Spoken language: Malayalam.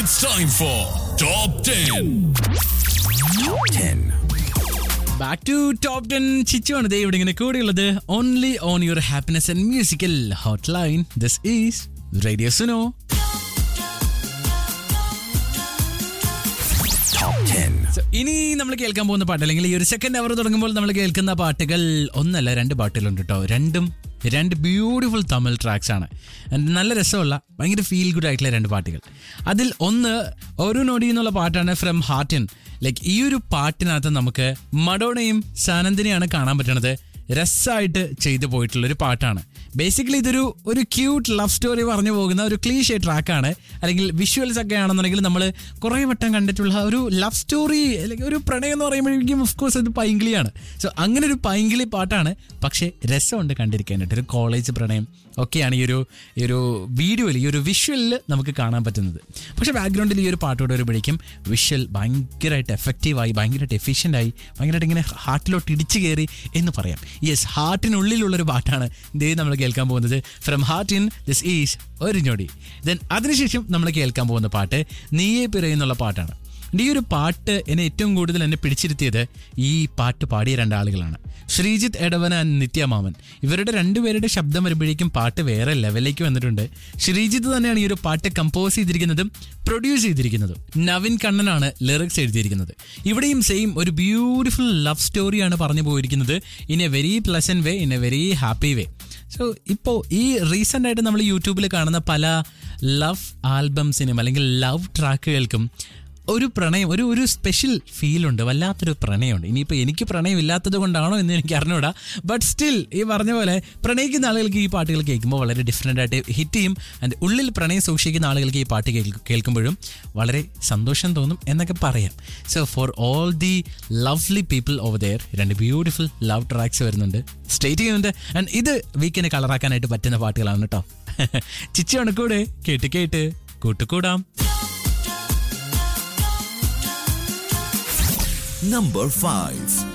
It's time for Top 10. Top 10. Back to top 10 ചിച്ചുവാണ് ദേ ഇവിടെ ഇങ്ങനെ കൂടെയുള്ളത്. Only on your happiness and musical hot line. This is radio Suno. ഇനി നമ്മൾ കേൾക്കാൻ പോകുന്ന പാട്ട്, അല്ലെങ്കിൽ ഈ ഒരു സെക്കൻഡ് അവർ തുടങ്ങുമ്പോൾ നമ്മൾ കേൾക്കുന്ന പാട്ടുകൾ ഒന്നല്ല രണ്ട് പാട്ടുകളുണ്ട് കേട്ടോ. രണ്ട് ബ്യൂട്ടിഫുൾ തമിഴ് ട്രാക്സ് ആണ്. നല്ല രസമുള്ള ഭയങ്കര ഫീൽ ഗുഡ് ആയിട്ടുള്ള രണ്ട് പാട്ടുകൾ. അതിൽ ഒന്ന് ഒരു നൊടി എന്നുള്ള പാട്ടാണ് ഫ്രം ഹാർട്ടിൻ. ലൈക്ക് ഈ ഒരു പാട്ടിനകത്ത് നമുക്ക് മഡോണയും സാനന്ദിനെയാണ് കാണാൻ പറ്റണത്. രസമായിട്ട് ചെയ്തു പോയിട്ടുള്ള ഒരു പാട്ടാണ്. ബേസിക്കലി ഇതൊരു ക്യൂട്ട് ലവ് സ്റ്റോറി പറഞ്ഞു പോകുന്ന ഒരു ക്ലീഷേ ട്രാക്കാണ്. അല്ലെങ്കിൽ വിഷ്വൽസ് ഒക്കെ ആണെന്നുണ്ടെങ്കിൽ നമ്മൾ കുറേ വട്ടം കണ്ടിട്ടുള്ള ഒരു ലവ് സ്റ്റോറി, അല്ലെങ്കിൽ ഒരു പ്രണയം എന്ന് പറയുമ്പോഴേക്കും ഓഫ്കോഴ്സ് അത് പൈങ്കിളിയാണ്. സോ അങ്ങനെ ഒരു പൈങ്കിളി പാട്ടാണ്. പക്ഷേ രസമുണ്ട് കണ്ടിരിക്കാനായിട്ട്. ഒരു കോളേജ് പ്രണയം ഒക്കെയാണ് ഈ ഒരു വീഡിയോയിൽ, ഈ ഒരു വിഷ്വലിൽ നമുക്ക് കാണാൻ പറ്റുന്നത്. പക്ഷേ ബാക്ക്ഗ്രൗണ്ടിൽ ഈ ഒരു പാട്ടോട് വരുമ്പോഴേക്കും വിഷ്വൽ ഭയങ്കരമായിട്ട് എഫക്റ്റീവായി, ഭയങ്കരമായിട്ട് എഫിഷ്യൻ്റായി, ഭയങ്കരമായിട്ട് ഇങ്ങനെ ഹാർട്ടിലോട്ട് ഇടിച്ചു കയറി എന്ന് പറയാം. യെസ്, ഹാർട്ടിനുള്ളിലുള്ളൊരു പാട്ടാണ് ഇതേ നമ്മൾ കേൾക്കാൻ പോകുന്നത്. ഫ്രം ഹാർട്ടിൻ ദിസ് ഈസ് ഒരു ഞൊടി. ദെൻ അതിനുശേഷം നമ്മൾ കേൾക്കാൻ പോകുന്ന പാട്ട് നീയേ പിറയെന്നുള്ള പാട്ടാണ്. ഈ ഒരു പാട്ട് ഏറ്റവും കൂടുതൽ എന്നെ പിടിച്ചിരുത്തിയത് ഈ പാട്ട് പാടിയ രണ്ടാളുകളാണ്, ശ്രീജിത്ത് എടവന ആൻഡ് നിത്യമാമൻ. ഇവരുടെ രണ്ടുപേരുടെ ശബ്ദം വരുമ്പോഴേക്കും പാട്ട് വേറെ ലെവലിലേക്ക് വന്നിട്ടുണ്ട്. ശ്രീജിത്ത് തന്നെയാണ് ഈ ഒരു പാട്ട് കമ്പോസ് ചെയ്തിരിക്കുന്നതും പ്രൊഡ്യൂസ് ചെയ്തിരിക്കുന്നതും. നവിൻ കണ്ണനാണ് ലിറിക്സ് എഴുതിയിരിക്കുന്നത്. ഇവിടെയും സെയിം ഒരു ബ്യൂട്ടിഫുൾ ലവ് സ്റ്റോറിയാണ് പറഞ്ഞു പോയിരിക്കുന്നത്. In A very pleasant way, in A very happy way. So ഇപ്പോൾ ഈ റീസെൻ്റ് ആയിട്ട് നമ്മൾ യൂട്യൂബിൽ കാണുന്ന പല ലവ് ആൽബംസിനും അല്ലെങ്കിൽ ലവ് ട്രാക്കുകൾക്കും ഒരു പ്രണയം, ഒരു സ്പെഷ്യൽ ഫീലുണ്ട്, വല്ലാത്തൊരു പ്രണയമുണ്ട്. ഇനിയിപ്പോൾ എനിക്ക് പ്രണയം ഇല്ലാത്തത് കൊണ്ടാണോ എന്ന് എനിക്ക് അറിഞ്ഞൂടാ. ബട്ട് സ്റ്റിൽ ഈ പറഞ്ഞ പോലെ പ്രണയിക്കുന്ന ആളുകൾക്ക് ഈ പാട്ടുകൾ കേൾക്കുമ്പോൾ വളരെ ഡിഫറെൻ്റ് ആയിട്ട് ഹിറ്റ് ചെയ്യും. ആൻഡ് ഉള്ളിൽ പ്രണയം സൂക്ഷിക്കുന്ന ആളുകൾക്ക് ഈ പാട്ട് കേൾക്കുമ്പോഴും വളരെ സന്തോഷം തോന്നും എന്നൊക്കെ പറയാം. So for all the lovely people over there, രണ്ട് ബ്യൂട്ടിഫുൾ ലവ് ട്രാക്സ് വരുന്നുണ്ട്. Stay tuned. ആൻഡ് ഇത് വീക്കെൻഡ് കളറാക്കാനായിട്ട് പറ്റുന്ന പാട്ടുകളാണ് കേട്ടോ. ചിച്ചു അണക്കൂടെ കേട്ട് കൂട്ടുകൂടാം. Number 5.